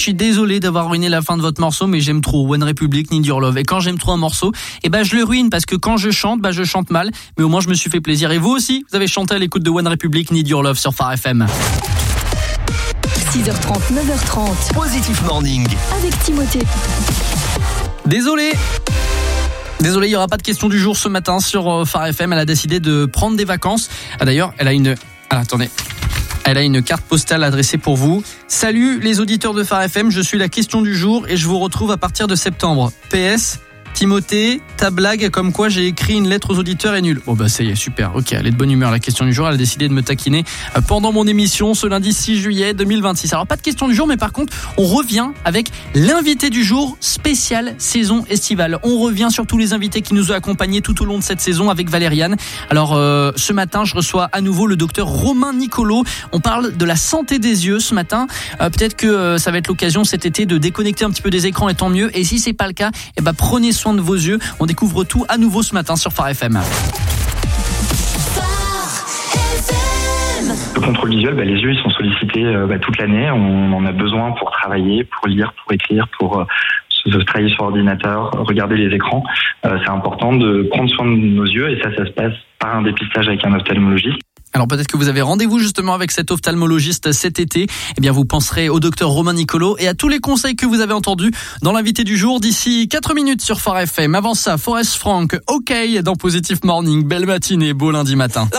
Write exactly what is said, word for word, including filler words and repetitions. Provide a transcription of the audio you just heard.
suis désolé d'avoir ruiné la fin de votre morceau, mais j'aime trop One Republic, Need Your Love. Et quand j'aime trop un morceau, eh ben, je le ruine parce que quand je chante, bah, je chante mal. Mais au moins, je me suis fait plaisir. Et vous aussi, vous avez chanté à l'écoute de One Republic, Need Your Love sur Phare F M. six heures trente, neuf heures trente. Positive Morning. Avec Timothée. Désolé. Désolé, il n'y aura pas de question du jour ce matin sur Phare F M. Elle a décidé de prendre des vacances. Ah, d'ailleurs, elle a une... Ah, attendez. Elle a une carte postale adressée pour vous. Salut les auditeurs de Phare F M, je suis la question du jour et je vous retrouve à partir de septembre. P S, Timothée, ta blague comme quoi j'ai écrit une lettre aux auditeurs est nulle. Bon bah ça y est, super, ok, elle est de bonne humeur. La question du jour, elle a décidé de me taquiner pendant mon émission ce lundi six juillet deux mille vingt-six. Alors pas de question du jour, mais par contre on revient avec l'invité du jour spécial saison estivale. On revient sur tous les invités qui nous ont accompagnés tout au long de cette saison avec Valériane. Alors euh, ce matin je reçois à nouveau le docteur Romain Nicolo. On parle de la santé des yeux ce matin. Euh, peut-être que euh, ça va être l'occasion cet été de déconnecter un petit peu des écrans et tant mieux. Et si c'est pas le cas, eh ben prenez soin de vos yeux. On découvre tout à nouveau ce matin sur Phare F M. Le contrôle visuel, bah, les yeux ils sont sollicités euh, bah, toute l'année. On en a besoin pour travailler, pour lire, pour écrire, pour euh, se travailler sur ordinateur, regarder les écrans. Euh, c'est important de prendre soin de nos yeux et ça, ça se passe par un dépistage avec un ophtalmologiste. Alors peut-être que vous avez rendez-vous justement avec cet ophtalmologiste cet été. Eh bien vous penserez au docteur Romain Nicolo et à tous les conseils que vous avez entendus dans l'invité du jour d'ici quatre minutes sur Phare F M. Avant ça, Forest Frank, OK dans Positive Morning. Belle matinée, beau lundi matin.